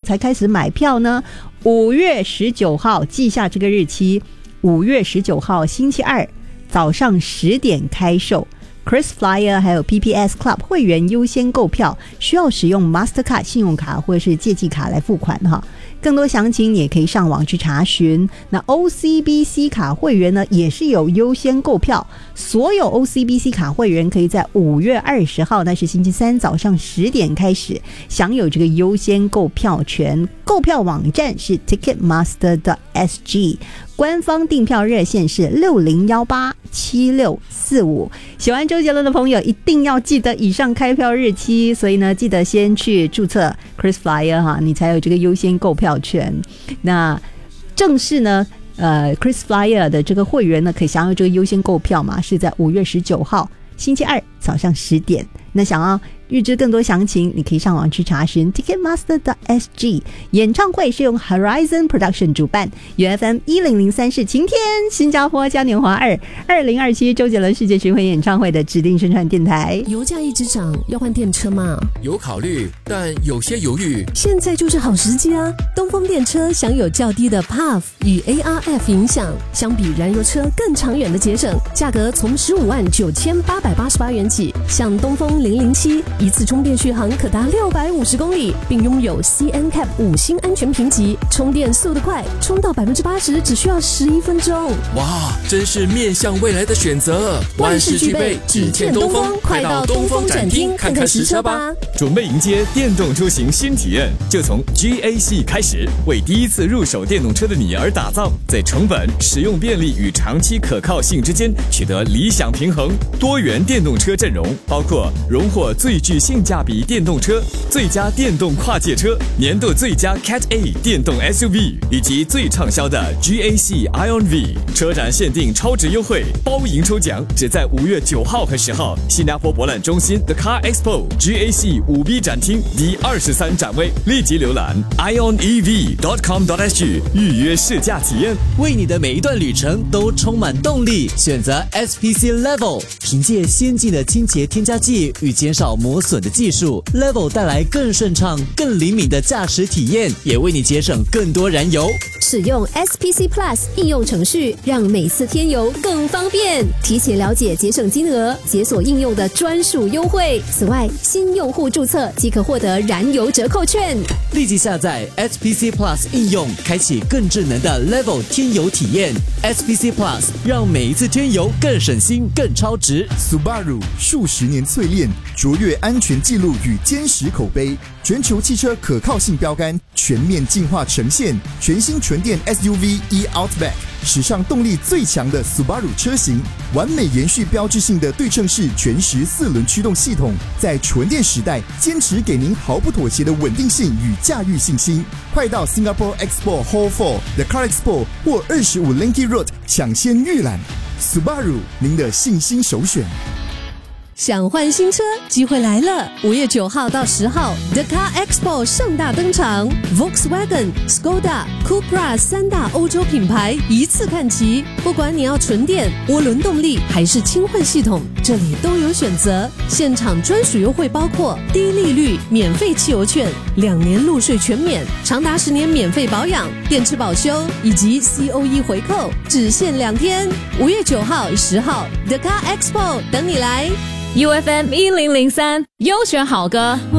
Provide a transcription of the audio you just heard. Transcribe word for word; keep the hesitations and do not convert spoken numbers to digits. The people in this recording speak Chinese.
才开始买票呢？五月十九号，记下这个日期，五月十九号星期二早上十点开售。KrisFlyer 还有 P P S Club 会员优先购票，需要使用 Mastercard 信用卡或者是借记卡来付款哈。更多详情你也可以上网去查询。那 O C B C 卡会员呢也是有优先购票，所有 O C B C 卡会员可以在五月二十号，那是星期三早上十点开始享有这个优先购票权。购票网站是 Ticketmaster dot S G， 官方订票热线是六零一八七六四五。喜欢周杰伦的朋友一定要记得以上开票日期，所以呢记得先去注册 KrisFlyer 哈，你才有这个优先购票权。那正式呢呃 KrisFlyer 的这个会员呢可以享有这个优先购票嘛，是在五月十九号星期二早上十点。那想要预知更多详情，你可以上网去查询 Ticketmaster dot S G。 演唱会是用 Horizon Production 主办， U F M 一零零三是晴天新加坡嘉年华二二零二七周杰伦世界巡回演唱会的指定宣传电台。 油价一直涨，要换电车吗？ 有考虑，但有些犹豫。 现在就是好时机啊！东风电车享有较低的 P A F 与 A R F 影响，相比燃油车更长远的节省，价格从十五万九千八百八十八元起。像东风零零七一次充电续航可达六百五十公里，并拥有 C N C A P 五星安全评级，充电速度快，充到百分之八十只需要十一分钟。 哇，真是面向未来的选择，万事俱备，只欠东风。快到东风展厅看看实车吧！ 准备迎接电动出行新体验，就从 G A C 开始，为第一次入手电动车的你而打造，在成本、使用便利与长期可靠性之间取得理想平衡。多元电动车阵容包括荣获最具性价比电动车、最佳电动跨界车、年度最佳 Cat A 电动 S U V 以及最畅销的 G A C Ion V。 车展限定超值优惠，包赢抽奖，只在五月九号和十号新加坡博览中心 The Car Expo G A C 五 B 展厅第二十三展位，立即浏览 ion E V dot com dot S G 预约试驾体验， 为你的每一段旅程都充满动力。选择 S P C Level， 凭借先进的清洁添加剂与减少磨损的技术， Level 带来更顺畅、更灵敏的驾驶体验，也为你节省更多燃油。 使用 S P C Plus 应用程序，让每次添油更方便。提前了解节省金额，解锁应用的专属优惠。此外，新用户注册即可获得燃油折扣券。 立即下载 S P C Plus 应用，开启更智能的 Level 添油体验。S P C Plus 让每一次添油更省心、更超值。 Subaru 数十年淬炼，卓越安全记录与坚实口碑，全球汽车可靠性标杆全面进化呈现。全新纯电 S U V e-Outback， 史上动力最强的 Subaru 车型，完美延续标志性的对称式全时四轮驱动系统，在纯电时代坚持给您毫不妥协的稳定性与驾驭信心。快到 Singapore Expo Hall 四 The Car Expo 或二十五 Linky Road 抢先预览。Subaru， 您的信心首选。 想换新车，机会来了！五月九号到十号 ，The Car Expo 盛大登场 ，Volkswagen、Skoda、Cupra 三大欧洲品牌一次看齐。不管你要纯电、涡轮动力还是轻混系统，这里都有选择。现场专属优惠包括低利率、免费汽油券、两年入税全免、长达十年免费保养、电池保修以及 C O E 回扣，只限两天。五月九号、十号 ，The Car Expo 等你来。 U F M 一零零三优选好歌。